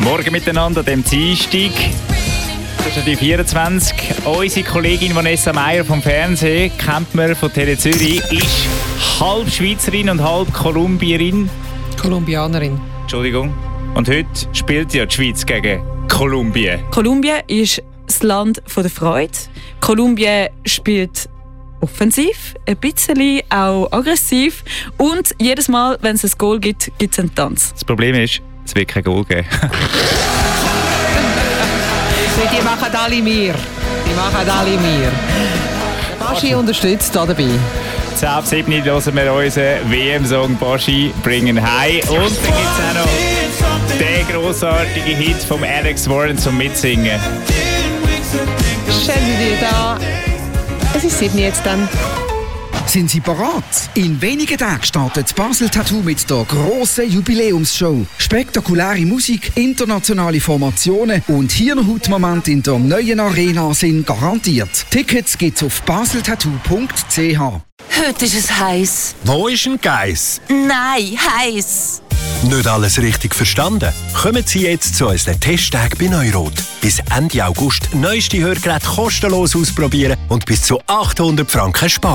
Morgen miteinander an dem Dienstag. Das ist die 24. Unsere Kollegin Vanessa Meier vom Fernsehen, kennt man von Tele Zürich, ist halb Schweizerin und halb Kolumbianerin. Entschuldigung. Und heute spielt ja die Schweiz gegen Kolumbien. Kolumbien ist das Land der Freude. Kolumbien spielt offensiv, ein bisschen auch aggressiv. Und jedes Mal, wenn es ein Goal gibt, gibt es einen Tanz. Das Problem ist, es wird kein Goal geben. Die machen alle mir. Baschi unterstützt da dabei. 10 ab 7 hören wir unseren WM-Song «Baschi bringen heim». Und dann gibt es auch noch den grossartigen Hit von Alex Warren zum Mitsingen. Stellen Sie dir da. Es ist 7 jetzt dann. Sind Sie bereit? In wenigen Tagen startet das Basel Tattoo mit der grossen Jubiläumsshow. Spektakuläre Musik, internationale Formationen und Hirnhautmomente in der neuen Arena sind garantiert. Tickets gibt's auf baseltattoo.ch. Heute ist es heiß. Wo ist ein Geiss? Nein, heiß. Nicht alles richtig verstanden? Kommen Sie jetzt zu unseren Testtagen bei Neurot. Bis Ende August neueste Hörgeräte kostenlos ausprobieren und bis zu 800 Franken sparen.